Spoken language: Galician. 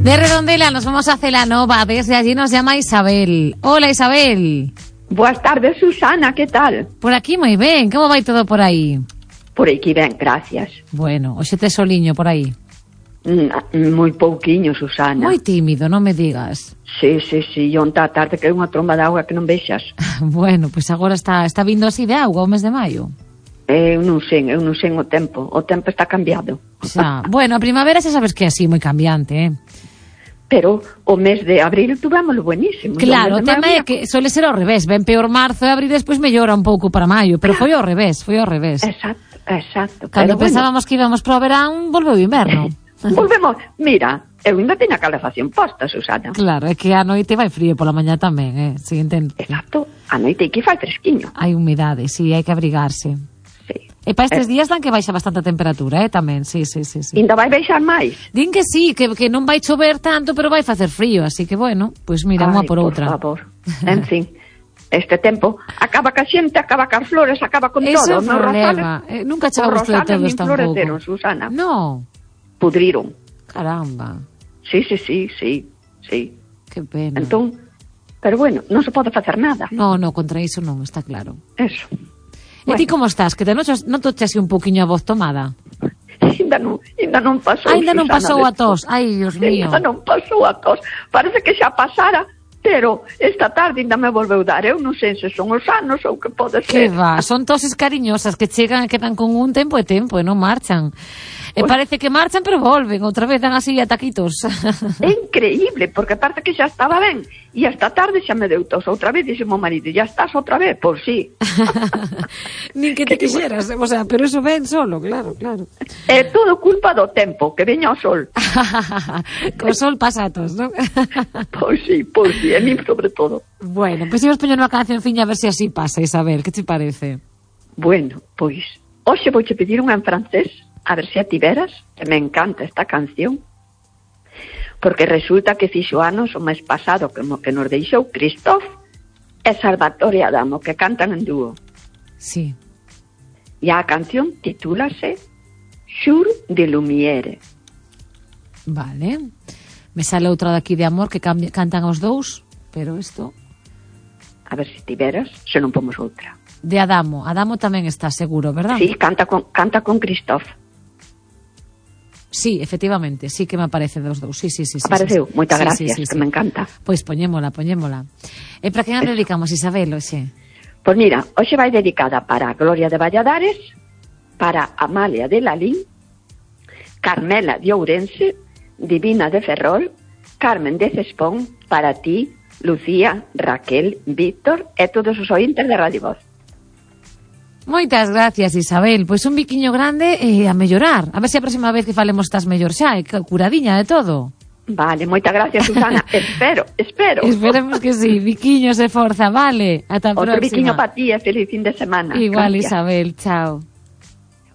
De Redondela nos vamos a Celanova. Desde allí nos llama Isabel. Hola, Isabel. Boas tardes, Susana, que tal? Por aquí moi ben. Como vai todo por aí? Por aquí ben, gracias. Bueno, hoxe tes soliño por aí. Moi pouquiño, Susana. Moi tímido, non me digas. Sí, onta a tarde que é unha tromba de auga que non vexas. Bueno, pois agora está vindo así de auga o mes de maio. Eu non sei o tempo. O tempo está cambiado. Xa. Bueno, a primavera xa sabes que é así moi cambiante, Pero o mes de abril tuvémoslo buenísimo. Claro, o tema é que suele ser ao revés. Ven peor marzo e abril, despois mellora un pouco para maio. Pero foi ao revés. Exacto. Cando pensábamos que íbamos para o verán, volveu o inverno. Volvemos. Mira, eu ainda teño a calefacción posta, Susana. Claro, é que a noite vai frío pola mañá tamén, si entendo. Exacto, a noite que fai fresquiño. Hai humidade, si, hai que abrigarse. Sí. E para estes días dan que baixa bastante a temperatura, tamén, sí. Ainda vai baixar máis? Din que sí, que non vai chover tanto, pero vai facer frío, así que bueno, pois mira, unha por outra. Por favor, en fin. Este tempo acaba ca xente, acaba cas flores, acaba con eso todo. Eso é o problema. Nunca chegamos todo Rosales tampouco. Susana. No. Pudriron. Caramba. Sí. Que pena. Entón, pero bueno, non se pode facer nada. No, contra iso non, está claro. Eso. E ti como estás? Que te notoche así un poquinho a voz tomada? Ainda non pasou, Ainda non Susana, pasou a tos. Ai, Dios mío. Ainda non pasou a tos. Parece que xa pasara, pero esta tarde ainda me volveu dar. Eu non sei se son os anos ou que pode ser. Que va, son toses cariñosas que chegan e quedan con un tempo e non marchan. E parece que marchan, pero volven. Outra vez dan así ataquitos. É increíble, porque parece que xa estaba ben. E esta tarde xa me deu tos. Outra vez dixe mo marido, ya estás outra vez? Pois sí. Nin que te quixeras, o sea, pero eso ven solo, claro. É todo culpa do tempo, que veña o sol. Co sol pasatos, non? Pois sí, a mí sobre todo. Bueno, pois imos poñer unha cancionciña a ver se así pasa, Isabel, que te parece? Bueno, pois, hoxe vouche pedir unha en francés, a ver se a tiveras, que me encanta esta canción, porque resulta que fixo anos o mes pasado como que nos deixou Christophe e Salvatore Adamo, que cantan en dúo. Sí. E a canción titúlase Jour de Lumière. Vale. Me sale outra daqui de amor que cantan os dous, pero isto... A ver se tiveras, se non pomos outra. De Adamo. Adamo tamén está seguro, verdad? Sí, canta con Christophe. Sí, efectivamente, sí que me aparece dos dous. Sí. Apareceu, moitas gracias, que me encanta. Pois poñémola. E para quen a dedicamos, Isabel, hoxe? Pois mira, hoxe vai dedicada para Gloria de Valladares, para Amalia de Lalín, Carmela de Ourense, Divina de Ferrol, Carmen de Cespón, para ti, Lucía, Raquel, Víctor e todos os ointes de Radio Voz. Moitas gracias, Isabel. Pois un biquiño grande e a mellorar. A ver se a próxima vez que falemos estás mellor xa, e curadiña de todo. Vale, moitas gracias, Susana. Espero. Esperemos que sí. Biquiños e forza, vale. Ata a próxima. Outro biquiño para ti e feliz fin de semana. Igual, gracias. Isabel. Chao.